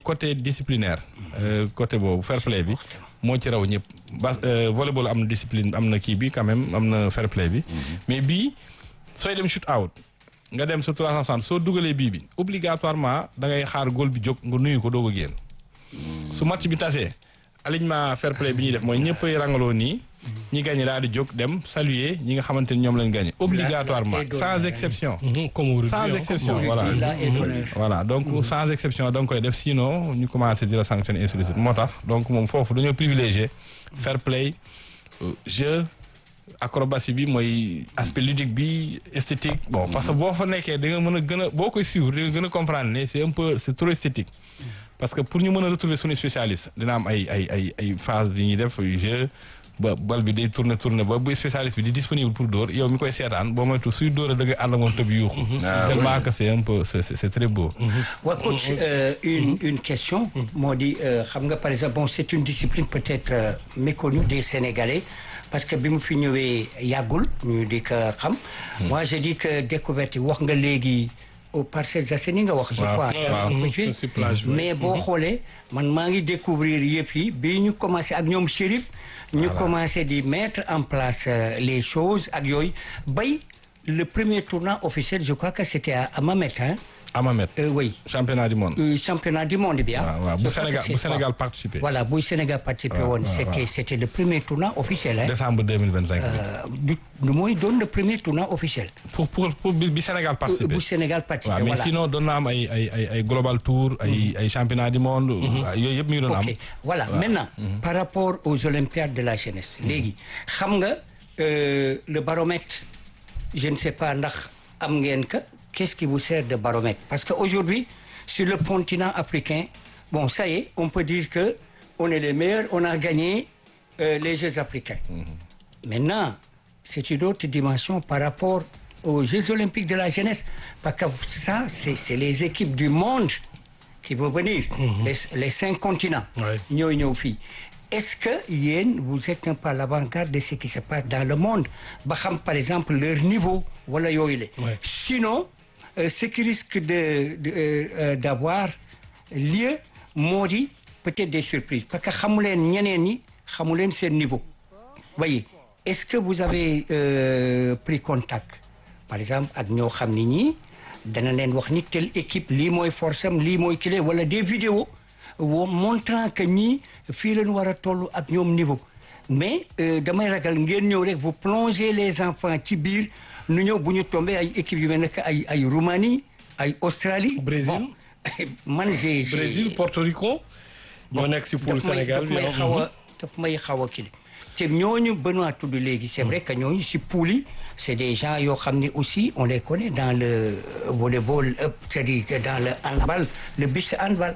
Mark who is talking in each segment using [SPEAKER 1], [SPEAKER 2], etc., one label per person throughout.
[SPEAKER 1] côté disciplinaire côté boobu fair play bi moo ci raw ñëpp volleyball am na discipline am na kii bi quand même am na fair play bi mais bii sooy dem shoot out nga dem sa 360 soo dugalee bii bi obligatoirement da ngay xaar góol bi jóg nga nuyu ko doog a génn su match bi tasee alignement fair play bi ñuy def mooy ñëppay rangaloo nii ñi gagné daal di jóg dem saluer ñi nga xamante ni ñoom lañ gagné obligatoirement sans exception sans exception voilà donc sans exception da nga koy def sinon ñu commencé di la sanctionner ainsi de suite moo tax donc moom foofu dañoo privilégié fair play jeu acrobatie bi mooy aspect ludique bi esthétique bon parce que boo fa nekkee da nga mën a gën a boo koy suivre da nga gën a comprendre ne c'est trop esthétique parce que pour ñu mën a retrouver suñu spécialiste dina am ay phase yi ñuy def jeu ba bal bi day tourner ba bu spécialiste bi di disponible pour dóor yow mi koy seetaan boo moytu suy dóor a da nga ànd ak moom tëb yuuxu tellement que c'est un peu c'est très beau
[SPEAKER 2] waa coach une question moo di xam nga par exemple bon c'est une discipline peut-être méconnue des Sénégalais parce que bi mu fi ñëwee yàggul ñu di ko xam moi je dis que découverte wax nga léegi aux Parcelles Assainies nga wax je crois mais boo xoolee man maa ngi découvrir yëpp yi bi ñu commencé ak ñoom Chérif ñu commencé di mettre en place les choses ak yooyu bay le premier tournoi officiel je crois que c'était à Mamet hein
[SPEAKER 1] Amamet
[SPEAKER 2] oui
[SPEAKER 1] championnat du monde
[SPEAKER 2] championnat du monde bi
[SPEAKER 1] waaw bu Sénégal participé
[SPEAKER 2] voilà bu Sénégal participé woon c'était le premier tournoi officiel hein
[SPEAKER 1] décembre 2025
[SPEAKER 2] du mooy doon le premier tournoi officiel
[SPEAKER 1] pour bi Sénégal participé
[SPEAKER 2] bu Sénégal participé
[SPEAKER 1] mais sinon doon na am ay global tour ay championnat du monde yooyu yëpp mi ngi doon am
[SPEAKER 2] voilà maintenant par rapport aux olympiades de la jeunesse léegi xam nga le baromètre je ne sais pas ndax am ngeen ka qu'est-ce qui vous sert de baromètre? Parce qu'aujourd'hui, sur le continent africain, bon, ça y est, on peut dire que on est les meilleurs, on a gagné les Jeux africains. Maintenant, c'est une autre dimension par rapport aux Jeux olympiques de la jeunesse. Parce que ça, c'est les équipes du monde qui vont venir, les 5 continents. Ouais. Est-ce que yéen vous êtes un peu à l'avant-garde de ce qui se passe dans le monde? Ba xam par exemple leur niveau wala yooyu la. Sinon, ce qui risque d'avoir lieu moo di peut-être des surprises parce que xamu leen ñeneen ñi xamu leen seen niveau. Voyez, est-ce que vous avez pris contact par exemple ak ñoo xam ni ñii dana leen wax ni telle équipe lii mooy force am lii mooy kile wala des vidéos montrant que ñii fii la ñu war a toll ak ñoom niveau mais damay ragal ngeen ñëw rek vous plongez les enfants ci biir nu ñëw bu ñu tombé ay équipes yu mel ne ay Roumanie ay Australie.
[SPEAKER 3] Brésil
[SPEAKER 2] man j'ai
[SPEAKER 3] Brésil Porto Rico. ñoo nekk si poule Sénégal
[SPEAKER 2] daf may xaw a kii te ñooñu Benoît tudd léegi c'est vrai que ñooñu si poule yi c'est des gens yoo xam ne aussi on les connaît dans le volleyball c'est-à-dire dans le handball le beach handball.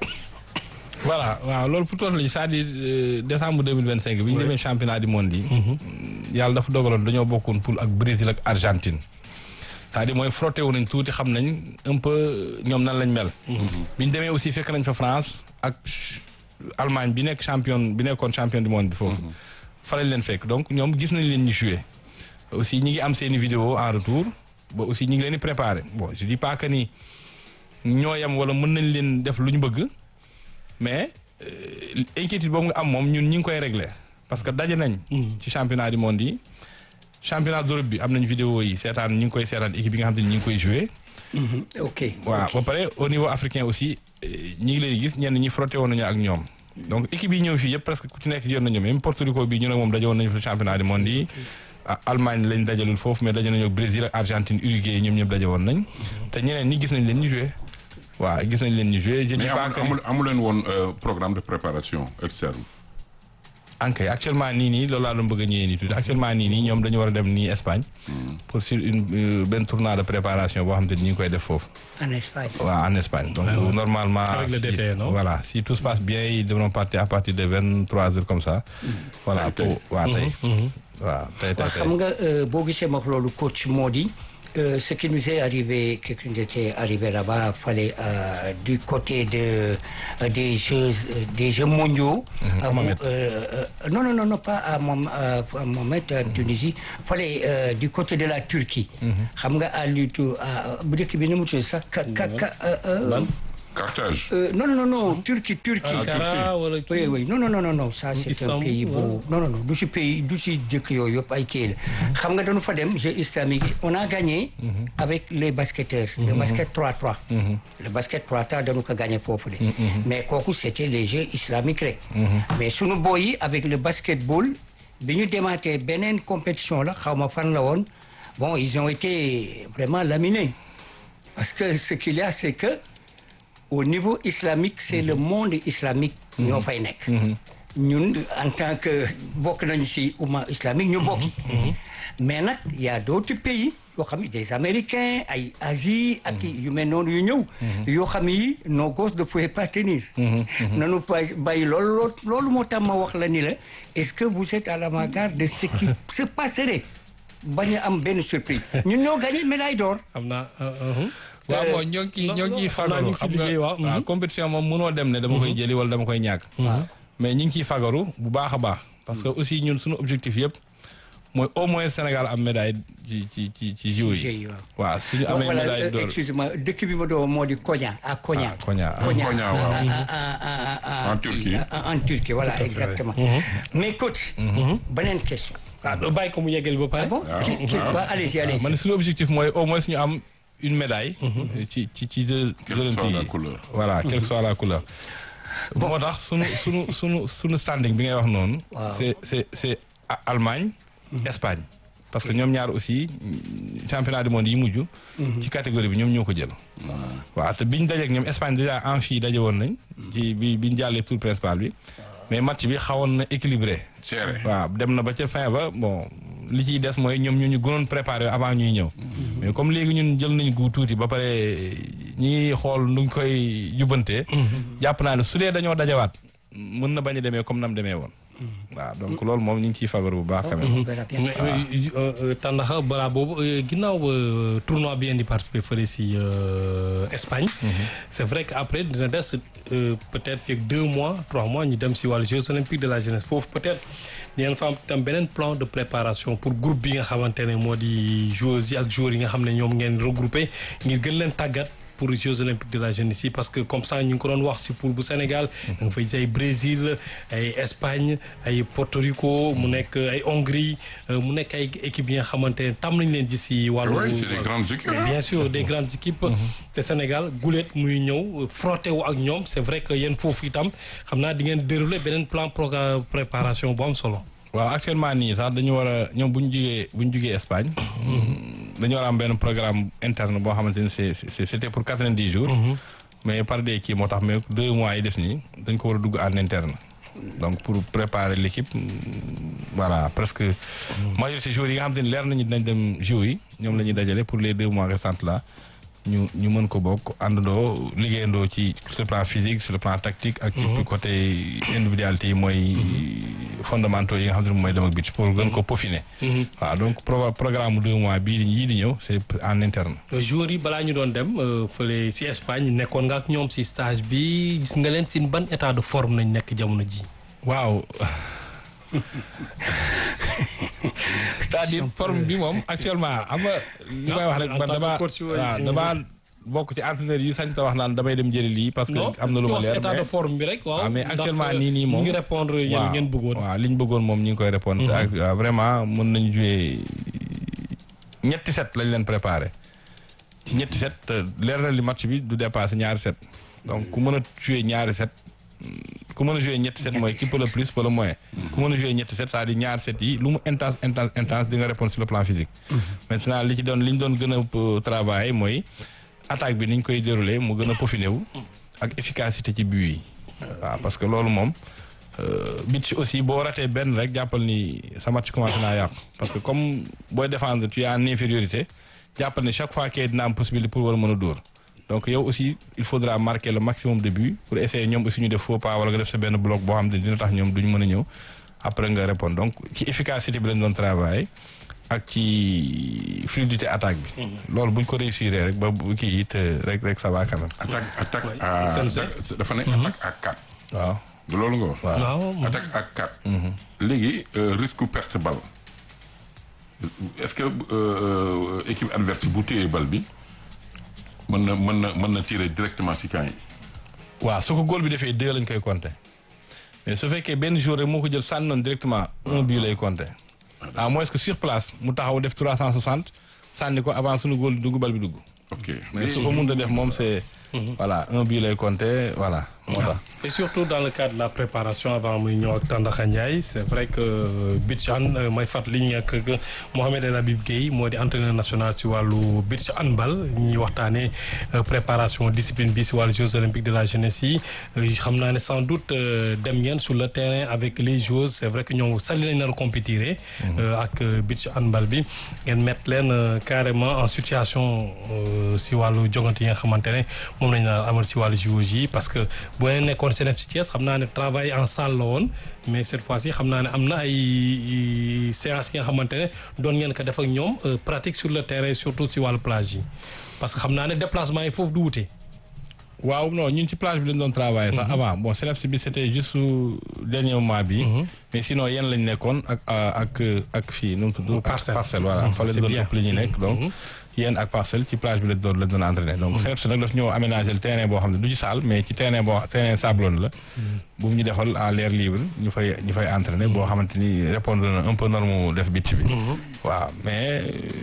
[SPEAKER 1] voilà waaw loolu pour tontu la c'est-à-dire décembre 2025 bi ñu demee championnat du monde yi. yàlla dafa dogaloon dañoo bokkoon poule ak Brésil ak Argentine. c'est-à-dire mooy frotté wu nañ tuuti xam nañ un peu ñoom nan lañ mel. bi ñu demee aussi fekk nañ fa France ak Allemagne bi nekkoon champion du monde bi foofu. fa lañ leen fekk donc ñoom gis nañ leen ñu jouer aussi ñi ngi am seeni vidéo en retour ba aussi ñi ngi leen di préparer bon je dis pas que ni ñoo yam wala mën nañ leen def lu ñu bëgg. mais inquiétude boobu nga am moom ñun ñi ngi koy régler parce que daje nañ. ci championnat du monde yi. championnat d'Europe bi am nañ vidéo yi seetaan ñi ngi koy seetaan équipe yi nga xam te ni ñi ngi koy jouer.
[SPEAKER 2] ok
[SPEAKER 1] waaw ba pare au niveau africain aussi ñi ngi lay gis ñenn ñi frotté woon nañu ak ñoom. donc équipe yi ñëw fii yëpp presque ku ci nekk jël nañu même Porto Rico bi ñu ne moom daje woon nañu fi championnat du monde yi. Allemagne lañ dajalul foofu mais daje nañu ak Brésil ak Argentine Uruguay ñoom ñëpp daje woon nañ. te ñeneen ñi gis nañ leen ñu jouer. waaw gis nañ leen ñu joué.
[SPEAKER 4] mais amu leen woon programme de préparation externe.
[SPEAKER 1] ankay actuellement nii loolu laa doon bëgg a ñëwee nii tuuti actuellement nii ñoom dañu war a dem nii Espagne. pour sur benn tournoi de préparation boo xam te ni ñu ngi koy def foofu.
[SPEAKER 2] en Espagne.
[SPEAKER 1] waaw en Espagne donc normalement.
[SPEAKER 3] avec le DT non
[SPEAKER 1] voilà si tout se passe bien ils devront partir à partir de 23 heures comme ça. voilà pour waaw tey. waaw tey.
[SPEAKER 2] xam nga boo gisee ma wax loolu coach moo di. Ce qui nous est arrivé, là-bas, fallait du côté des Jeux mondiaux. Non, pas à Mohamed, en Tunisie. Fallait du côté de la Turquie. Xam nga à Luto, bu dëkk bi nu mu tudd sax
[SPEAKER 4] Carthage.
[SPEAKER 2] Non, Turquie.
[SPEAKER 3] Ankara wala kii.
[SPEAKER 2] Oui, non, ça c'est un
[SPEAKER 3] Istanbul,
[SPEAKER 2] pays beau. Non, du si pays, du si dëkk yooyu yëpp ay kii la. Xam nga dañu fa dem jeu islamique on a gagné avec les basketteurs. Le basket 3-3. Le basket 3-3 dañu ko gagné foofu de. Mais kooku c'était les jeux islamiques rek. Mais sunu boy yi avec le basketball bi ñu demaatee beneen compétition la xaw ma fan la woon bon ils ont été vraiment laminés parce que ce qu'il y a c'est que au niveau islamique c'est le monde islamique ñoo fay nekk ñun en tant que bokk nañu ci umma islamique ñu bokki mais nag y a d'autres pays yoo xam ne des américains ay Asie ak yu mel noonu yu ñëw yoo xam ni nos gosses ne pouvaient pas tenir nanu bàyyi loolu moo tax ma wax la ni la est-ce que vous êtes à l'avant-garde de ce qui se passerait bañ a am benn surprise ñun ñoo gagné médaille d'or
[SPEAKER 3] xam naa.
[SPEAKER 1] waaw mooy ñoo ngi fagaru xam nga waaw compétition moom mënoo dem ne dama koy jëli wala dama koy ñàkk mais ñi ngi ciy fagaru bu baax a baax parce que aussi ñun suñu objectif yëpp mooy au moins Sénégal am médaille ci JO yi waaw suñu amee médaille d'or
[SPEAKER 2] excusez-moi dëkk bi ma doon moo di Konya à Konya
[SPEAKER 4] en Turquie
[SPEAKER 2] en Turquie voilà exactement mais coach beneen question
[SPEAKER 3] bàyyi ko mu yeggali ba pare.
[SPEAKER 2] bon allez-y
[SPEAKER 1] man suñu objectif mooy au moins ñu am une médaille ci Jeux olympiques voilà quelle que soit la couleur moo tax sunu standing bi ngay wax noonu c'est Allemagne Espagne parce que ñoom ñaar aussi championnat du monde yi mujj ci catégorie bi ñoom ñoo ko jël waaw te biñ dajeek ñoom Espagne déjà en fii daje woon nañ ci biñ jàllee tour principal bi mais match bi xawoon na équilibré waaw dem na ba ca fin ba bon li ciy des mooy ñoom ñu gënoon préparé avant ñuy ñëw mais comme léegi ñun jël nañ gu tuuti ba pare ñi xool nuñ koy jubbantee jàpp naa ne su dee dañoo dajawaat mën na bañ a demee comme nam demee woon waaw donc loolu moom ñu ngi ciy fagaru bu baax quand même
[SPEAKER 3] tàndaxa balaa boobu ginnaaw tournoi bi ngeen di participer fële si Espagne c'est vrai que après dina des peut-être fii ak 2 mois 3 mois ñu dem si wàllu Jeux olympiques de la jeunesse foofu peut-être di ngeen fa am tam beneen plan de préparation pour groupe bi nga xamante ne moo di joueurs yi ak joueurs yi nga xam ne ñoom ngeen regroupé ngir gën leen tàggat pour les Jeux olympiques de la jeunesse ici parce que comme ça ñu ngi ko doon wax si poule bu Sénégal da nga fay gis ay Brésil ay Espagne ay Porto Rico mu nekk ay Hongrie mu nekk ay équipes yi nga xamante ne tam nañ leen gis si wàllu
[SPEAKER 4] c'est des grandes équipes
[SPEAKER 3] bien sûr des grandes équipes te Sénégal guleet muy ñëw frotté wu ak ñoom c'est vrai que yéen foofu itam xam naa di ngeen dérouler beneen plan préparation bu am solo
[SPEAKER 1] waaw actuellement nii sax dañu war a ñoom bu ñu jugee Espagne dañu war a am benn programme interne boo xamante ni c'était pour 90 jours mais par des kii moo tax mais 2 mois yi des nii dañ ko war a dugg en interne donc pour préparer l'équipe voilà presque majorité jours yi nga xamante ni leer nañu dinañ dem JO yi ñoom la ñuy dajale pour les 2 mois restants là ñu mën ko bokk àndandoo liggéeyandoo ci sur le plan physique sur le plan tactique ak ci côté individualité yi mooy fondamentaux yi nga xam ne mooy dem ak beach pour gën ko peaufiner waaw donc programme 2 mois yii di ñëw c'est en interne
[SPEAKER 3] joueurs yi balaa ñu doon dem fële ci Espagne nekkoon nga ak ñoom ci stage bi gis nga leen ci ban état de forme nañ nekk jamono ji
[SPEAKER 1] waaw c'est-à-dire forme bi moom actuellement am nga li may wax rek man damaa bokk ci entraîneur yi sañ ta wax naan damay dem jëli lii parce que am na lu ma leer
[SPEAKER 3] état de forme bi rek waaw
[SPEAKER 1] mais actuellement nii moom
[SPEAKER 3] ñu ngi répondre yéen ngeen bëggoon
[SPEAKER 1] waaw li ñu bëggoon moom ñu ngi koy répondre ak vraiment mën nañu jouer ñetti set lañ leen préparé ci ñetti set leer na li match bi du dépasser ñaari set donc ku mën a jouer ñaari set ku mën a jouer ñetti set mooy qui peut le plus peut le moins ku mën a jouer ñetti set c'est-à-dire ñaari set yi lu mu intense di nga répondre sur le plan physique maintenant li ñu doon gën a travailler mooy attaque bi ni ñu koy dérouler mu gën a peaufiner wu ak efficacité ci but yi waaw parce que loolu moom bit aussi boo ratee benn rek jàppal ni sa match commencé naa yàqu parce que comme booy défendre tu es en infériorité jàppal ni chaque fois que dina am possibilité pour war a mën a dóor donc yow aussi il faudra marquer le maximum de buts pour essayer ñoom aussi ñu def faux pas wala nga def sa benn bloc boo xam ne dina tax ñoom duñu mën a ñëw après nga répondre donc ci efficacité bi lañ doon travailler ak ci fluidité attaque bi. loolu buñ ko réussir rek ba kii it rek ça va quand même.
[SPEAKER 4] attaque dafa nekk attaque à 4.
[SPEAKER 1] waaw
[SPEAKER 4] du loolu nga wax.
[SPEAKER 3] waaw
[SPEAKER 4] attaque à 4. léegi risque perte balle est-ce que équipe adverse bu téyee balle bi mën na tirer directement ci camp yi.
[SPEAKER 1] waaw su ko góol bi defee 2 lañ koy compter mais su fekkee benn jour rek moo ko jël sànni noonu directement 1 but lay compter à moins que sur place mu taxaw def 360 sànni ko avant suñu góol dugg bal bi dugg.
[SPEAKER 4] ok
[SPEAKER 1] mais su ko mënut a def moom c'est voilà 1 but lay compter voilà. moo tax
[SPEAKER 3] et surtout dans le cadre de la préparation avant muy ñëw ak Tandakha Ndiaye c'est vrai que beach hand may fàttali ñu ak Mohamed El Habib Gueye moo di entraîneur national si wàllu beach handball ñuy waxtaanee préparation discipline bi si wàllu Jeux olympiques de la jeunesse yi xam naa ne sans doute dem ngeen sur le terrain avec les joueuses c'est vrai que ñoom sali lañ nar a compétir ak beach handball bi ngeen mettre leen carrément en situation si wàllu jogante yi nga xamante ne moom lañ nar amal si wàllu joueurs yi parce que boo leen nekkoon CNEPS ci Thiès xam naa ne travail en salle la woon mais cette fois-ci xam naa ne am na ay séances yi nga xamante ne doon ngeen ko def ak ñoom pratique sur le terrain surtout si wàllu plage yi parce que xam naa ne déplacement yi foofu du wute.
[SPEAKER 1] waaw non ñun ci plage bi lañ doon travailler sax avant bon CNEPS bi c'était juste dernier moment bi mais sinon yéen lañ nekkoon ak fii nu mu tudd parcelle voilà fa lañ doon ëpp li ñu nekk donc yéen ak parcelle ci plage bi lañ doon entraîner donc CNEPS nag daf ñoo aménager le terrain boo xam ne du ci salle mais ci terrain sablonné la bu ñu defal à l'air libre ñu fay entraîner boo xamante ni répondre na un peu norme def beach bi waaw mais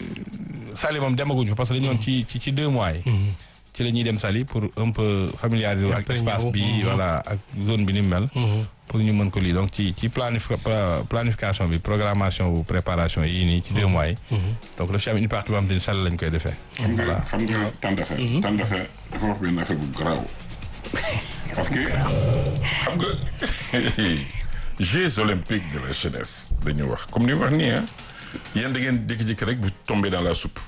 [SPEAKER 1] Saly moom demaguñu fa parce que dañu woon ci 2 mois yi ci la ñuy dem Saly pour un peu familiariser ak espace bi voilà ak zone bi ni mu mel pour ñu mën ko lii donc ci planification bi programmation bu préparation yii nii ci 2 mois yi donc daf ci am une partie boo xam te ni Saly lañ koy defee
[SPEAKER 4] xam nga Tandakha dafa wax benn affaire bu garaaw parce que xam nga Jeux olympiques de la jeunesse dañu wax comme ni wax nii yéen da ngeen jékki-jékki rek bu tombé dans la soupe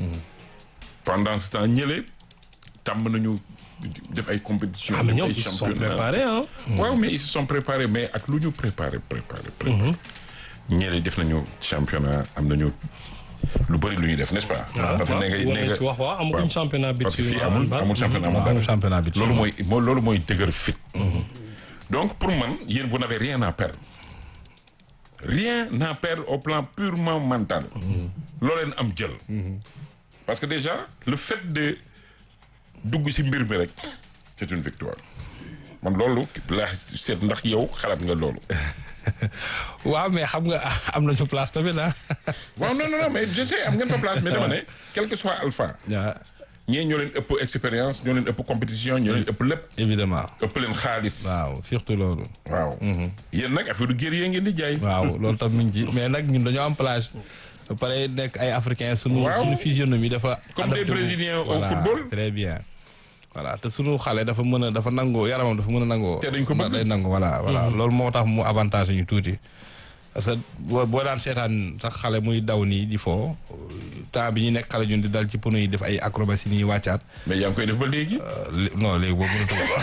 [SPEAKER 4] pendant ce temps ñële tàmm nañu def ay compétitions.
[SPEAKER 3] mais ñoom ils se sont préparés ah.
[SPEAKER 4] waaw mais ils se sont préparés mais ak lu ñu préparé. ñële def nañu championnat am nañu lu bëri lu ñuy def n'est-ce pas.
[SPEAKER 3] parce que nee nga ci wax waaw amaguñ championnat bi.
[SPEAKER 4] parce que fii amul championnat bi. loolu mooy dëgër fit. donc pour man yéen vous n'avez rien à perdre. rien à perdre au plan purement mental. loo leen am jël. parce que déjà le fait de dugg ci mbir mi rek c'est une victoire man loolu la seet ndax yow xalaat nga loolu.
[SPEAKER 1] waaw mais xam nga am nañu place tamit ah.
[SPEAKER 4] waaw non mais je sais am ngeen fa place mais dama ne quel que soit alpha. ñii ñoo leen ëpp expérience ñoo leen ëpp compétition ñoo leen ëpp lépp.
[SPEAKER 1] évidemment
[SPEAKER 4] ëpp leen xaalis.
[SPEAKER 1] waaw surtout loolu.
[SPEAKER 4] waaw. yéen nag affaire du guerrier ngeen di jaay.
[SPEAKER 1] waaw loolu tam mi ngi ci mais nag ñun dañoo am plage. ba pare nekk ay africains sunu physionomie dafa.
[SPEAKER 4] comme les brésiliens au football.
[SPEAKER 1] très bien. voilà te sunu xale dafa mën a dafa nangoo yaramam dafa mën a nangoo.
[SPEAKER 4] te dañ ko bëgg
[SPEAKER 1] day nangu voilà. loolu moo tax mu avantage ñu tuuti. parce que boo daan seetaan sax xale muy daw nii di foo temps bi ñu nekk xale ñun di dal ci pneu yi def ay acrobatie nii wàccaat.
[SPEAKER 4] mais yaa ngi koy def ba léegi.
[SPEAKER 1] non léegi boobu mënatu ko.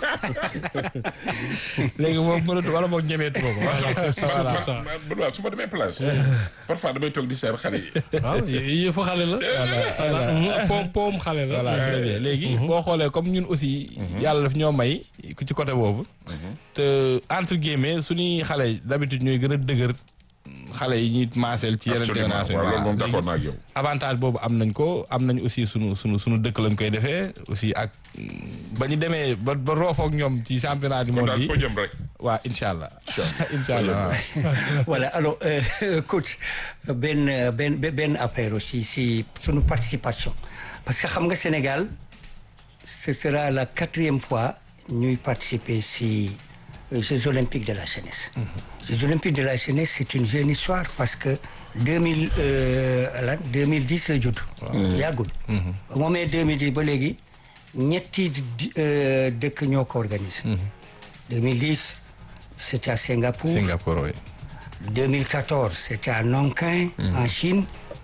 [SPEAKER 1] léegi boobu mënatu wala boog ñemeetu ko.
[SPEAKER 4] voilà su ma demee plage. parfois damay toog di seer xale yi.
[SPEAKER 3] waaw yëfu xale la. voilà poom xale la.
[SPEAKER 1] voilà très bien léegi boo xoolee comme ñun aussi. yàlla daf ñoo may ci côté boobu. te entre guillemets suñuy xale d'habitude ñooy gën a dëgër xale yi ñuy maaseel ci yeneen génération
[SPEAKER 4] waaw loolu moom d'accord naa ak yow.
[SPEAKER 1] avantage boobu am nañ ko am nañ aussi sunu dëkk lañ koy defee aussi ak ba ñu demee ba roofoog ñoom ci championnat du monde yi
[SPEAKER 4] ko jëm rek.
[SPEAKER 1] waaw incha allah. incha allah waaw.
[SPEAKER 2] voilà alors coach benn affaire aussi si sunu participation parce que xam nga Sénégal ce sera la 4e fois ñuy participer si Jeux olympiques de la jeunesse. Jeux olympiques de la jeunesse c'est une jeune histoire parce que 2010 la judd. yàggul. ba moomee 2010 ba léegi ñetti dëkk ñoo ko organisé. 2010 c'était à Singapour.
[SPEAKER 1] Oui.
[SPEAKER 2] 2014 c'était à Nankin. En Chine.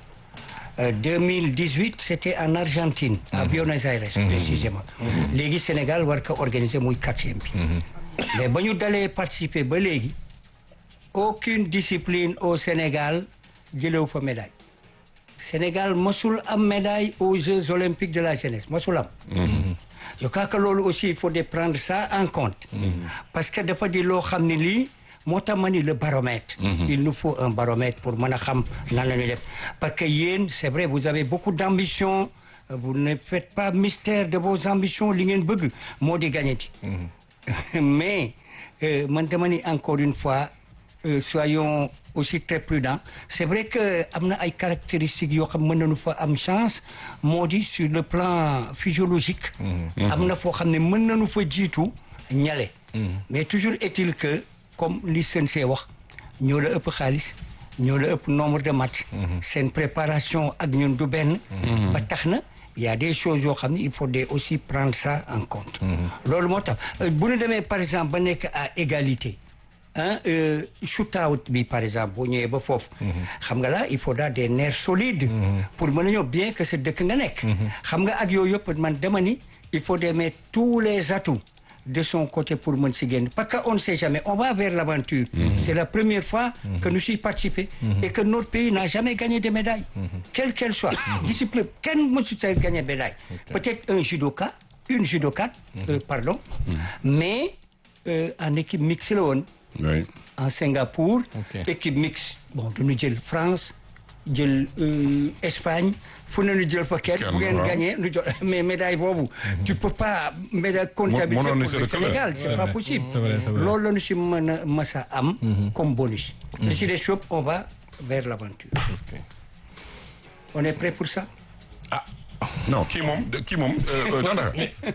[SPEAKER 2] 2018 c'était en Argentine. À Buenos Aires précisément. léegi Sénégal war ko organiser muy 4e bi. mais ba ñu dalee participer ba léegi aucune discipline au Sénégal jëlewu fa médaille. Sénégal mosul am médaille aux Jeux olympiques de la jeunesse mosul am. je crois que loolu aussi il faut de prendre ça en compte. parce que dafa di loo xam ne lii moo tax ma ni le baromètre. il nous faut un baromètre pour mën a xam nan la ñuy def parce que yéen c'est vrai vous avez beaucoup d'ambition vous ne faites pas mystère de vos ambitions li ngeen bëgg moo di gagné ti mais man dama ni encore une fois soyons aussi très prudents c'est vrai que am na ay caractéristiques yoo xam mën nañu fa am chance moo di sur le plan physiologique am na foo xam ne mën nañu fa jiitu ñale mais toujours est-il que comme li Sensé wax ñoo la ëpp xaalis ñoo la ëpp nombre de matchs seen préparation ak ñun du benn ba tax na il y a des choses yoo xam ne il faut aussi prendre ça en compte loolu moo tax bu ñu demee par exemple ba nekk à égalité shoot-out bi par exemple boo ñëwee ba foofu xam nga là il faudra des nerfs solides pour mën a ñëw bien que sa dëkk nga nekk xam nga ak yooyu yëpp man dama ni il faut mettre tous les atouts de son côté pour mën si génn parce que on ne sait jamais on va vers l'aventure c'est la première fois que nous y participons et que notre pays n'a jamais gagné de médaille quelle qu'elle soit discipline kenn mësu sa gagné médaille peut-être une judokate pardon mais en équipe mixte la woon en Singapour équipe mixte bon dañu jël France jël Espagne fu ne ñu jël fa kenn bu ngeen gagné ñu jox mais médaille boobu tu peux pas médaille comptabiliser pour le Sénégal c'est pas possible loolu la ñu si mën a mas a am comme bonus li si des choses on va vers l'aventure on est prêt pour ça
[SPEAKER 4] non kii moom danda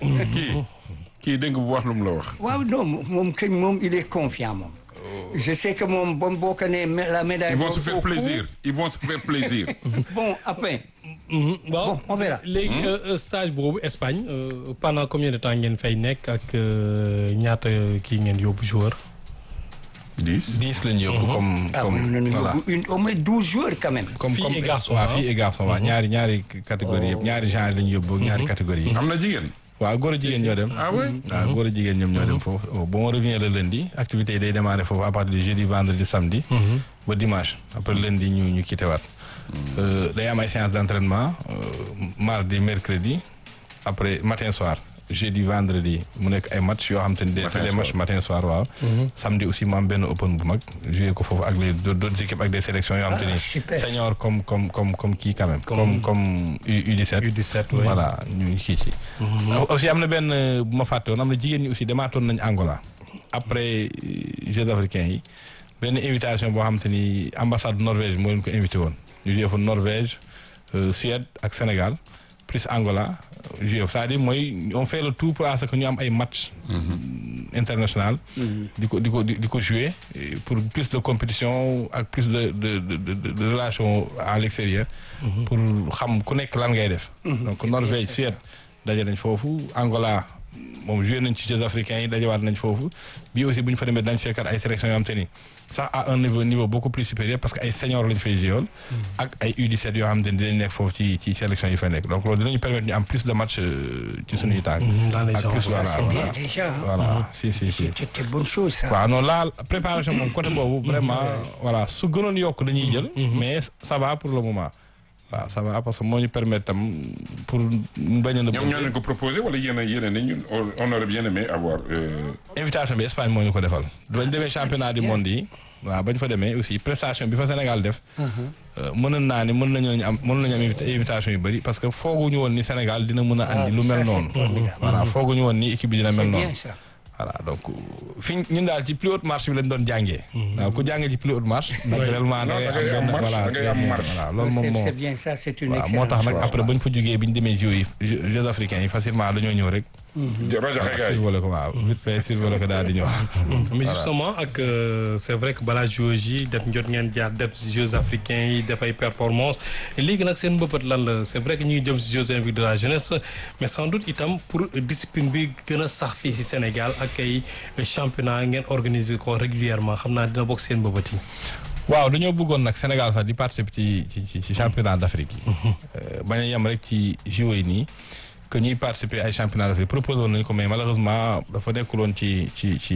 [SPEAKER 4] kii dégg nga bu wax lu mu la wax
[SPEAKER 2] waaw non moom kañ moom il est confiant moom je sais que moom boo ko nee la médaille.
[SPEAKER 4] Ils vont se faire plaisir.
[SPEAKER 2] Bon après.
[SPEAKER 3] Bon
[SPEAKER 2] on verra.
[SPEAKER 3] léegi stage boobu Espagne pendant combien de temps ngeen fay nekk ak ñaata kii ngeen yóbbu joueur.
[SPEAKER 1] 10 lañu yóbbu comme
[SPEAKER 2] voilà au moins 12 joueurs quand même.
[SPEAKER 3] comme filles et garçons
[SPEAKER 1] filles et garçons waaw ñaari catégorie yëpp ñaari genre lañu yóbbu ñaari catégorie yi.
[SPEAKER 4] am na jigéen.
[SPEAKER 1] waaw góor a jigéen ñoo dem.
[SPEAKER 4] ah oui
[SPEAKER 1] waaw góor a jigéen ñoom ñoo dem foofu. bon on revient le lundi activité yi day démarrer foofu à partir du jeudi vendredi samedi. ba dimanche après lundi ñu quitté waat. day am ay séances d'entraînement mardi mercredi après matin soir jeudi vendredi mu nekk ay match yoo xam te ne c'est des matchs matin soir waaw. samedi aussi mu am benn open bu mag joué ko foofu ak les d'autres équipes ak des sélections yoo xam te ni senior comme kii quand même. comme U17.
[SPEAKER 3] U17
[SPEAKER 1] voilà ñu kii ci. aussi am na benn bu ma fàtte woon am na jigéen ñi aussi demaatoon nañu Angola. après Jeux africains yi benn invitation boo xam te ni ambassade Norvège moo leen ko invité woon. ñu joué fa Norvège Suède ak Sénégal plus Angola joué c'est-à-dire mooy on fait le tout pour que ñu am ay match international di ko jouer pour plus de compétition ak plus de relation à l'extérieur pour xam ku nekk lan ngay def donc Norvège Suède daje nañ foofu Angola moom joué nañ ci Jeux africains yi dajewaat nañ foofu bii aussi bu ñu fa demee dañ fekkat ay sélections yoo xam te ni sax à un niveau beaucoup plus supérieur parce que ay seniors lañ fay joué ak ay U17 yoo xam te ni dinañ nekk foofu ci sélections yi fa nekk donc loolu dinañu permettre ñu am plus de match ci suñuy tànk ak plus voilà si
[SPEAKER 2] c'est bonne chose ça
[SPEAKER 1] waaw non la préparation moom côté boobu vraiment voilà su gënoon yokk dañuy jël mais ça va pour le moment waaw ça va parce que moo ñu permettre tam pour bañ a.
[SPEAKER 4] ñoom ñoo leen ko proposé wala yéen a ne ñun on aurait bien aimé avoir.
[SPEAKER 1] invitation bi Espagne moo ñu ko defal. bañ demee championnat du monde yi. waaw bañ fa demee aussi prestation bi fa Sénégal def. mën nañu am invitation yu bëri parce que fooguñu woon ni Sénégal dina mën a andi lu mel noonu. voilà fooguñu woon ni équipe bi dina mel noonu. voilà donc fi ñun daal ci plus haute marche bi lañ doon jàngee. waaw ku jàngee ci plus haute marche. naturellement da ngay am benn voilà loolu moom moo.
[SPEAKER 2] c'est bien ça c'est une
[SPEAKER 1] excellente moo tax nag après bañ fa jugee bi ñu demee Jeux africains yi facilement dañoo ñëw rek. survolé ko waaw vite fait survolé ko daal di ñëw.
[SPEAKER 3] mais justement ak c'est vrai que balaa Jeux yi def njot ngeen jaar def Jeux africains yi def ay performances léegi nag seen mbëbët lan la c'est vrai que ñu ngi jëm si Jeux olympiques de la jeunesse mais sans doute itam pour discipline bi gën a sax fii si Sénégal ak ay championnat ngeen organiser ko régulièrement xam naa dina bokk seen mbëbët yi.
[SPEAKER 1] waaw dañoo bëggoon nag Sénégal sax di participer ci championnat d'Afrique yi. bañ a yem rek ci JO yi nii. que ñuy participer ay championnat d'Afrique proposé woon nañu ko mais malheureusement dafa nekkuloon ci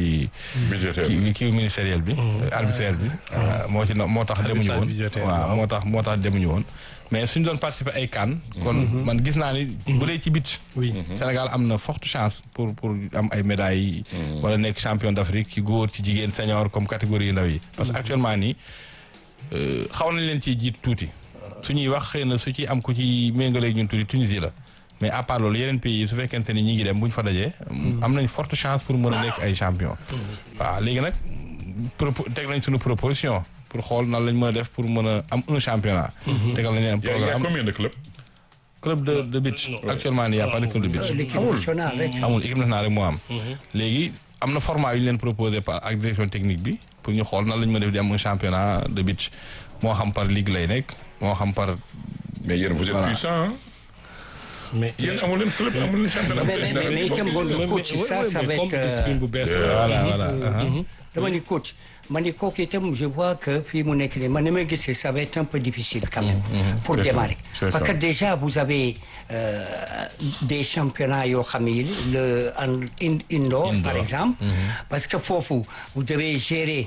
[SPEAKER 1] kii ministériel bi arbitraire bi moo tax demuñu woon waaw moo tax demuñu woon mais suñu doon participer ay CAN kon man gis naa ni bu dee ci bit Sénégal am na forte chance pour am ay médailles wala nekk champion d'Afrique ci góor ci jigéen senior comme catégorie yu ndaw yi parce que actuellement nii xaw nañ leen ciy jiit tuuti suñuy wax xëy na su ci am ku ci méngaleeg ñun tuuti Tunisie la mais à part loolu yeneen pays yi su fekkente ni ñi ngi dem bu ñu fa dajee am nañ forte chance pour mën a nekk ay champion waaw léegi nag teg nañ suñu proposition pour xool nan lañ mën a def pour mën a am un championnat tegal nañ un
[SPEAKER 4] Il y a
[SPEAKER 1] programme
[SPEAKER 4] combien de clubs?
[SPEAKER 1] club de beach actuellement il y a pas de club de beach
[SPEAKER 2] l'équipe nationale rek.
[SPEAKER 1] amul équipe nationale rek moo am léegi am na format yu ñu leen proposé par ak direction technique bi pour ñu xool nan lañ mën a def di am un championnat de beach moo xam par ligue lay nekk moo xam par
[SPEAKER 4] Mais yéen vous êtes
[SPEAKER 1] Voilà.
[SPEAKER 4] puissant, hein?
[SPEAKER 3] mais
[SPEAKER 4] Yéen amul leen club amul leen championnat.
[SPEAKER 2] mais itam bon coach ça va
[SPEAKER 3] comme
[SPEAKER 2] être.
[SPEAKER 3] discipline bu bees
[SPEAKER 1] voilà
[SPEAKER 2] dama ni coach ma ni kooku itam je vois que fii mu nekk nii man ni ma gisee ça va être un peu difficile quand même pour
[SPEAKER 4] C'est
[SPEAKER 2] démarrer
[SPEAKER 4] ça, c'est
[SPEAKER 2] parce
[SPEAKER 4] ça.
[SPEAKER 2] que déjà vous avez des championnats yoo xam ne indoor par exemple parce que foofu vous devez gérer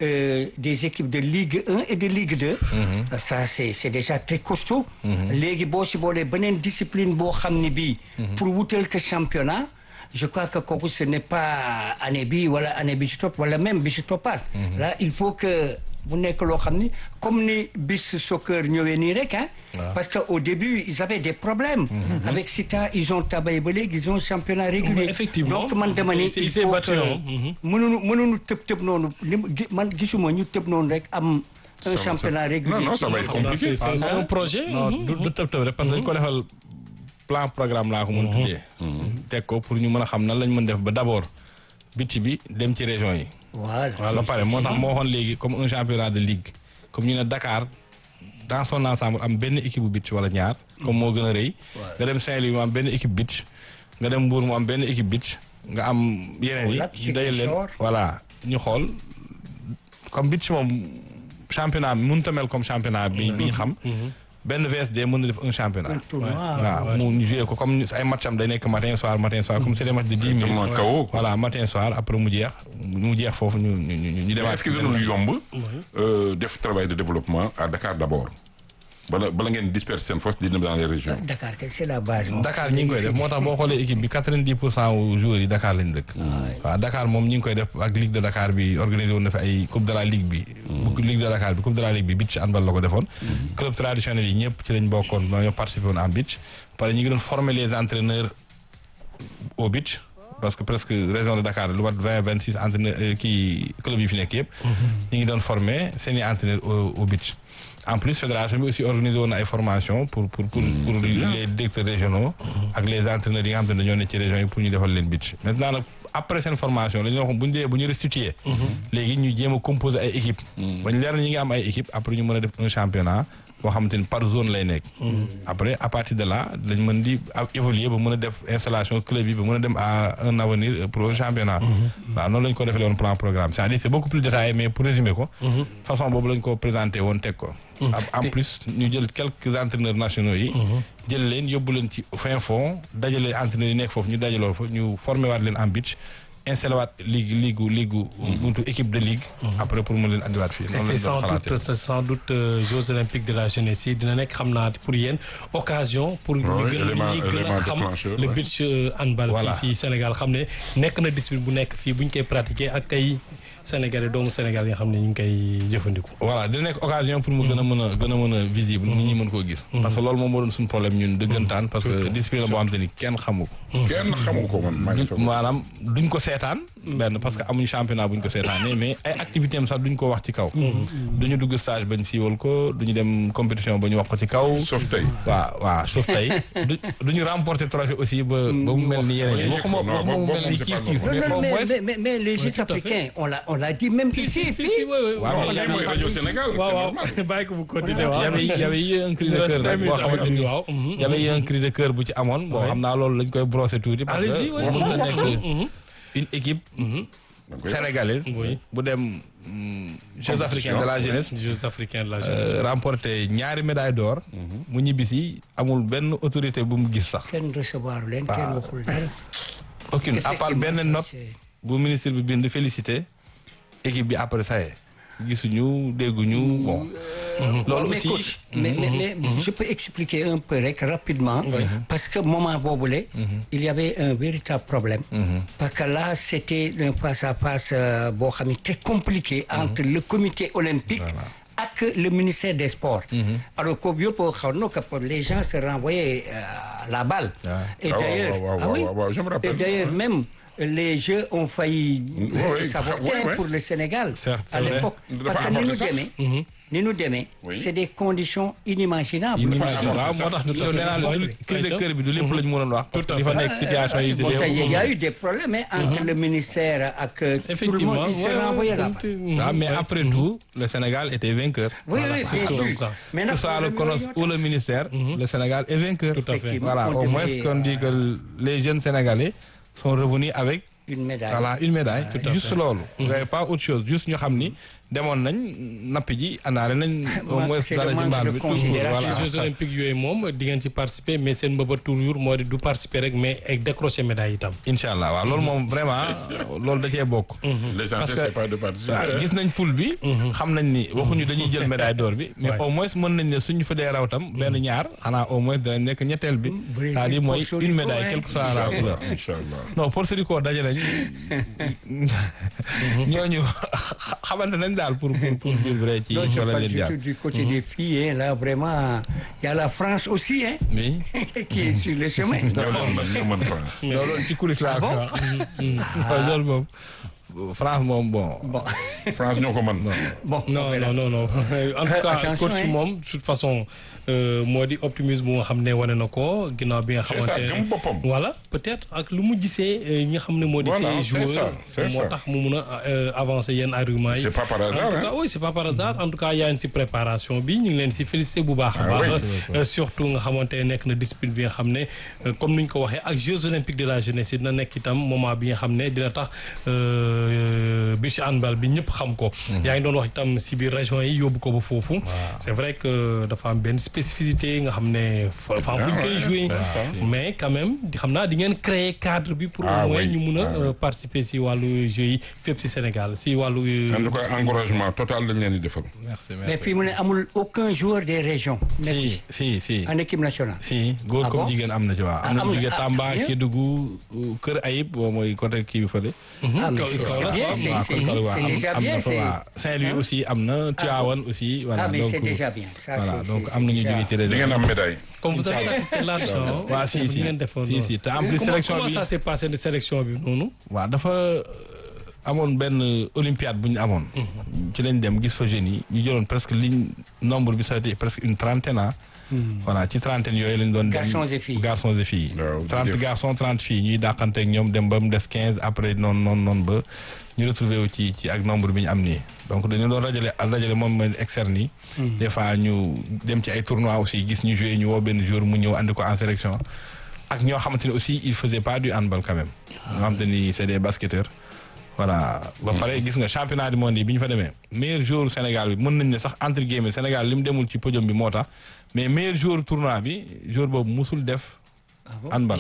[SPEAKER 2] des équipes de Ligue 1 et de Ligue 2 ça c'est déjà très costaud léegi boo si boolee beneen discipline boo xam ne bii pour wutal que championnat je crois que kooku ce n'est pas année bi wala année bi si topp wala même bi si toppaat là il faut que mu nekk loo xam ni comme ni bis soccer ñëwee nii rek hein parce que au début ils avaient des problèmes avec Sita ils ont tabaye ba léegi ils ont championnat régulier
[SPEAKER 3] Effectivement.
[SPEAKER 2] donc man dama ni il
[SPEAKER 3] C'est
[SPEAKER 2] faut
[SPEAKER 3] battu,
[SPEAKER 2] que
[SPEAKER 3] hein.
[SPEAKER 2] mënuñu tëb noonu man gisuma ñu tëb noonu rek am un championnat régulier
[SPEAKER 4] Non, ça va être compliqué.
[SPEAKER 3] c'est un projet
[SPEAKER 1] non du tëb rek parce que dañ ko defal plan programme laa ko mën tuddee teg ko pour ñu mën a xam nan lañ mën def ba d'abord biti bi dem ci région yi
[SPEAKER 2] voilà
[SPEAKER 1] ba pare moo tax moo waxoon léegi comme un championnat de ligue comme ñu ne Dakar dans son ensemble am benn équipe bu beach wala ñaar comme moo gën a rëy nga dem Saint-Louis mu am benn équipe beach nga dem Mbour mu am benn équipe beach nga am yeneen yi ñu dajal leen voilà ñu xool comme beach moom championnat bi mënut a mel comme championnat bi ñu xam benn VSD mën na def un championnat waaw mu joué ko comme ay match am day nekk matin soir comme c'est des matchs de 10 minutes
[SPEAKER 4] Tournoi KO, quoi.
[SPEAKER 1] voilà matin soir après mu jeex foofu ñu demaat
[SPEAKER 4] Est-ce que dina yomb def travail de développement à Dakar d'abord bala ngeen disperser seen force di dem dans les régions.
[SPEAKER 2] Dakar c'est la base moom.
[SPEAKER 1] Dakar ñi ngi koy def moo tax boo xoolee équipe bi 90% wu joueurs yi Dakar lañ dëkk. waaw Dakar moom ñi ngi koy def ak Ligue de Dakar bi organisé woon na fi ay coupe de la Ligue bi. Ligue de Dakar bi coupe de la Ligue bi beach handball la ko defoon. club traditionnel yi ñëpp ci lañ bokkoon ñoo participé woon en beach. pare ñu ngi doon former les entraîneurs au beach. parce que presque région de Dakar lu mat 26 entraîneurs club yi fi nekk yëpp. ñu ngi doon former seen i entraîneurs au beach. En plus fédération bi aussi organisé woon na ay formation pour les directeurs régionaux ak les entraîneurs yi nga xam te ne dañoo nekk ci région yi pour ñu defal leen beach maintenant nag après seen formation la ñu wax bu ñu restituer léegi ñu jéem a composer ay équipes bañ leer na ñi ngi am ay équipes après ñu mën a def un championnat boo xamante ni par zone lay nekk après à partir de là lañ mën di évoluer ba mën a def installation club yi ba mën a dem à un avenir pour un championnat waaw noonu la ñu ko defee woon plan programme c'est-à-dire c'est beaucoup plus détaillé mais pour résumer ko façon boobu la ñu ko présenté woon teg ko en plus ñu jël quelques entraîneurs nationaux yi jël leen yóbbu leen ci fin fond dajale entraîneurs yi nekk foofu ñu dajaloo fa ñu formé waat leen en beach installé waat ligue buntu équipe de ligue après pour mu leen andiwaat fii noonu lañ doon xalaatee
[SPEAKER 3] c'est sans doute Jeux olympiques de la jeunesse yi dina nekk xam naa pour yéen occasion pour ñu gën a xam le beach handball fii si Sénégal xam ne nekk na discipline bu nekk fii bu ñu koy pratiquer ak kay Sénégalais doomu Sénégal yi nga xam ne ñu ngi koy jëfandiku.
[SPEAKER 1] voilà dina nekk occasion pour mu gën a mën a visible nit ñi mën koo gis parce que loolu moom moo doon suñu problème ñun dëggantaan parce que discipline la boo xam te ni kenn xamu ko maanaam duñ ko seetaan benn parce que amuñu championnat buñ ko seetaanee mais ay activité am sax duñ ko wax ci kaw duñu dugg stage bañ siiwal ko duñu dem compétition ba ñu wax ko ci kaw
[SPEAKER 4] sauf tey
[SPEAKER 1] waaw sauf tey duñu remporter trophée aussi ba mu mel ni yeneen yi waxuma mu mel ni kiif
[SPEAKER 2] mais les Jeux africains on l'a dit même ici fii
[SPEAKER 4] waaw rajo Sénégal
[SPEAKER 3] waaw bàyyi ko bu continuer waaw
[SPEAKER 1] y avait eu un cri de cœur nag boo xamante ni y avait eu un cri de cœur bu ci amoon bon xam naa loolu lañ koy brosser tuuti parce que mën na nekk une équipe sénégalaise bu dem Jeux africains de la jeunesse remporté ñaari médaille d'or mu ñibbisi amul benn autorité bu mu gis sax
[SPEAKER 2] kenn recevoir leen kenn waxul dara
[SPEAKER 1] aucune à part benn note bu ministre bi bind félicité équipe bi après ça gisuñu dégguñu bon loolu aussi
[SPEAKER 2] coach mais je peux expliquer un peu rek rapidement parce que moment boobule il y avait un véritable problème parce que là c'était un face à face boo xam ne très compliqué entre le comité olympique ak le ministère des sports alors que yëpp xaw na que les gens se renvoyaient la balle. Et
[SPEAKER 4] Ah,
[SPEAKER 2] d'ailleurs,
[SPEAKER 4] je me rappelle.
[SPEAKER 2] Et d'ailleurs même les Jeux ont failli s'avorter pour le Sénégal
[SPEAKER 1] Certes,
[SPEAKER 2] à l'époque. Parce que ni nous demee c'est des conditions inimaginables.
[SPEAKER 1] waaw moo tax nee naa la cri de cœur bi du lépp lañ mënoon wax. parce que dafa nekk situation yi.
[SPEAKER 2] il y a eu des problèmes entre le ministère ak tout le monde il s'est renvoyé là-bas.
[SPEAKER 1] Mais après tout le Sénégal était vainqueur.
[SPEAKER 2] Oui, bien sûr.
[SPEAKER 1] Que ce soit le CONOS ou le ministère, le Sénégal est vainqueur.
[SPEAKER 3] Tout à fait.
[SPEAKER 1] Voilà, au moins qu'on dit que les jeunes Sénégalais sont revenus avec
[SPEAKER 2] une médaille.
[SPEAKER 1] Voilà, une médaille. Juste loolu. Il n'y avait pas autre chose. Juste ñu xam ni demoon nañ nappi ji anaare nañ au moins dara ji mbaal bi
[SPEAKER 3] voilà. Jeux olympiques yooyu moom di ngeen ci participer mais seen mbëbët toujours moo di du participer rek mais ak décrocher médaille itam.
[SPEAKER 1] incha allah waaw loolu moom vraiment loolu da cee bokk.
[SPEAKER 4] L'essentiel c'est pas de participer.
[SPEAKER 1] waaw gis nañ poule bi. xam nañ ni waxuñu dañuy jël médaille d'or bi. mais au moins mën nañ ne suñu fa dee raw tam benn ñaar xanaa au moins danañ nekk ñetteel bi. c'est-à-dire mooy une médaille quelle que soit la couleur.
[SPEAKER 4] Inch'Allah.
[SPEAKER 1] non Porto Rico daje nañ ñooñu xamante nañ daal pour dire vrai ci
[SPEAKER 2] du côté des filles là vraiment il y a la France aussi
[SPEAKER 1] oui
[SPEAKER 2] qui est sur le chemin.
[SPEAKER 1] loolu ci kulis laa ko wax loolu moom France moom bon.
[SPEAKER 4] France ñoo ko mën.
[SPEAKER 2] bon
[SPEAKER 3] non en tout cas coach moom de toute façon moo di optimisme bu nga xam ne wane na ko ginnaaw bi nga xamante ne voilà peut-être ak lu mu gisee ñi nga xam ne moo di ces joueurs moo tax mu mun a avancer yenn arguments yi.
[SPEAKER 4] C'est pas par hasard
[SPEAKER 3] en tout cas oui c'est pas par hasard en tout cas yaa ngi si préparation bi ñu ngi leen si féliciter bu baax a baax surtout nga xamante ne nekk na discipline bi nga xam ne comme ni ñu ko waxee ak Jeux olympiques de la jeunesse dina nekk itam moment bi nga xam ne dina tax beach handball bi ñëpp xam ko. yaa ngi doon wax itam si biir région yi yóbbu ko ba foofu. c'est vrai que dafa am benn spécificité nga xam ne fu ñu koy jouer mais quand même xam naa di ngeen créer cadre bi pour au moins ñu mun a participer si wàllu jeux yi fépp si Sénégal si wàllu.
[SPEAKER 4] en tout cas encouragement total lañ leen di defal.
[SPEAKER 1] merci
[SPEAKER 2] mais fii mu ne amul aucun joueur des régions.
[SPEAKER 1] si
[SPEAKER 2] en équipe nationale.
[SPEAKER 1] si góor comme jigéen am na ci waaw. am na jigéen Tamba Kédougou Kër Ayib boo mooy côté kii bi fële.
[SPEAKER 2] c'est déjà bien.
[SPEAKER 1] Saint-Louis aussi am na Tivaouane aussi. voilà
[SPEAKER 2] mais
[SPEAKER 1] donc
[SPEAKER 2] c'est déjà bien. Ça,
[SPEAKER 1] voilà donc am nañu jógee ci réseau.
[SPEAKER 4] di ngeen am médaille.
[SPEAKER 3] comme vous avez c'est l'argent.
[SPEAKER 1] waaw si te en plus sélection bi
[SPEAKER 3] comment ça s'est passé de sélection bi noonu.
[SPEAKER 1] waaw dafa amoon benn olympiade bu ñu amoon. ci lañ dem gis fa jeunes yi ñu jëloon presque ligne nombre bi ça a été presque une trentaine. voilà ci trentaine yooyu lañ doon dem garçons et filles 30 garçons 30 filles ñuy dàqante ak ñoom dem ba mu des 15 après noonu ba ñu retrouvé wu ci ak nombre bi ñu am nii donc dañu doon rajale moom mooy externe yi des fois ñu dem ci ay tournois aussi gis ñu joué ñu woo benn jour mu ñëw andi ko en sélection ak ñoo xamante ne aussi il faisait pas du handball quand même ñoo xamante ni c'est des basketteurs voilà ba pare gis nga championnat du monde yi bi ñu fa demee meilleur joueur Sénégal bi mën nañ ne sax entre guillemets Sénégal li mu demul ci podium bi moo tax mais meilleur joueur tournoi bi joueur boobu musul def handball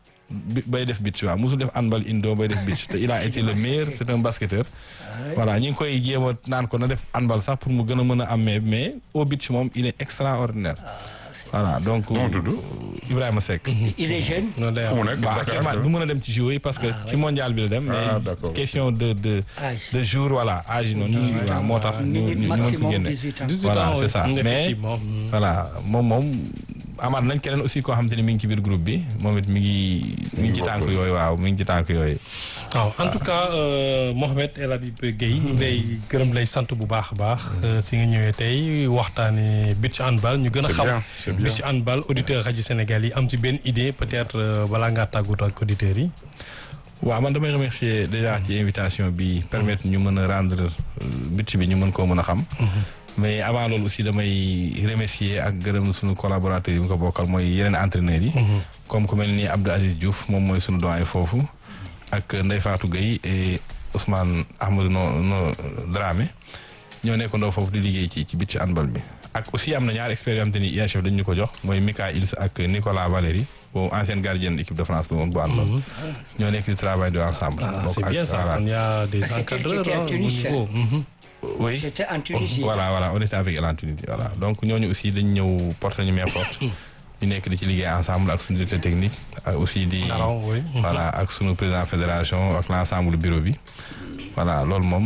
[SPEAKER 1] bay def beach waaw musul def handball indo bay def beach te il a été le meilleur c'est un basketteur voilà ñu ngi koy jéem a naan ko na def handball sax pour mu gën a mën a am mais au beach moom il est extraordinaire voilà donc Ibrahima Seck.
[SPEAKER 2] il est jeune.
[SPEAKER 4] fu mu nekk
[SPEAKER 1] actuellement du mën a dem ci jouer parce que ci mondial bi la dem. mais question de jour voilà âge noonu. waaw moo tax ñu mën ko génne. voilà c'est ça mais voilà moom amaat nañ keneen aussi koo xamante ni mi ngi ci biir groupe bi moom it mi ngi ci tànk yooyu waaw mi ngi ci tànk yooyu.
[SPEAKER 3] waaw en tout cas Mohamed El Habib Gueye ñu lay gërëm lay sant bu baax a baax si nga ñëwee tey waxtaanee beach handball ñu gën a xam beach handball auditeur rajo Sénégal yi am ci benn idée peut-être balaa ngaa tàggatoo ak auditeurs yi.
[SPEAKER 1] waaw man damay remercier déjà ci invitation bi permettre ñu mën a rendre beach bi ñu mën koo mën a xam. mais avant loolu aussi damay remercier ak gërëm suñu collaborateurs yi mu ko bokkal mooy yeneen entraîneurs yi. comme ku mel ni Abdou Aziz Diouf moom mooy suñu doyen foofu. ak Ndeye Fatou Gueye et Ousmane Ahmadou no Dramé ñoo nekkandoo foofu di liggéey ci beach handball bi. ak aussi am na ñaari experts yoo xam te ni IHF dañu ko jox mooy Mika Ils ak Nicolas Valéry boobu ancienne gardienne équipe de France bi moom bu handball. ñoo nekk di travail de ensemble.
[SPEAKER 3] donc c'est bien ça il y a des encadreurs au niveau.
[SPEAKER 1] oui
[SPEAKER 2] c'était en Tunisie.
[SPEAKER 1] voilà on était avec elle en Tunisie voilà donc ñooñu aussi dañ ñëw porter ñu main forte. ñu nekk di ci liggéey ensemble ak suñu directeur technique aussi di voilà ak suñu président fédération ak l'ensemble bureau bi voilà loolu moom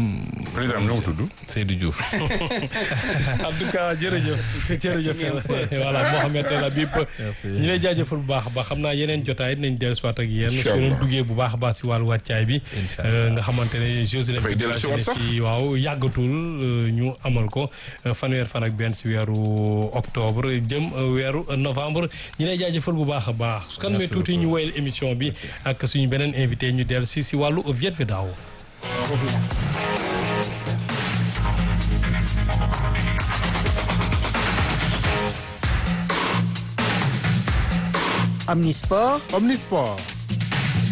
[SPEAKER 4] président ñoo tudd.
[SPEAKER 1] Seydou Diouf.
[SPEAKER 3] en tout cas jërëjëf voilà Mohamed El Habib ñu lay jaajëfal bu baax a baax xam naa yeneen jotaay nañ dellu soit ak yéen su leen duggee bu baax a baax si wàllu wàccaay bi nga xamante ne Jeux olympiques de la jeunesse yi waaw yàggatul ñu amal ko fanweer fan ak benn si weeru octobre jëm weeru novembre ñu lay jaajëfal bu baax a baax su kan mee tuuti ñu woyal émission bi ak suñu beneen invité ñu dellu si wàllu Viet Vo Dao.
[SPEAKER 5] Omnisport.
[SPEAKER 6] Omnisport.